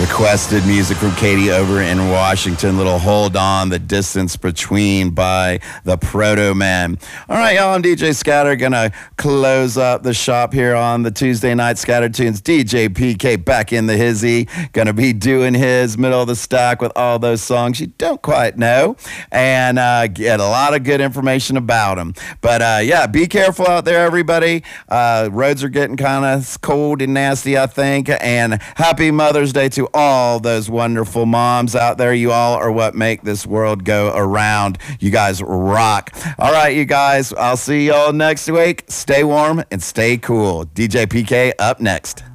Requested music from Katie over in Washington. Little Hold On, The Distance Between by the Proto Man. All right, y'all, I'm DJ Scatter. Gonna close up the shop here on the Tuesday night Scatter Tunes. DJ PK back in the hizzy. Gonna be doing his middle of the stack with all those songs you don't quite know and get a lot of good information about them. But yeah, be careful out there, everybody. Roads are getting kind of cold and nasty, I think. And happy Mother's Day to all those wonderful moms out there. You all are what make this world go around. You guys rock. All right, you guys, I'll see y'all next week. Stay warm and stay cool. DJ PK up next.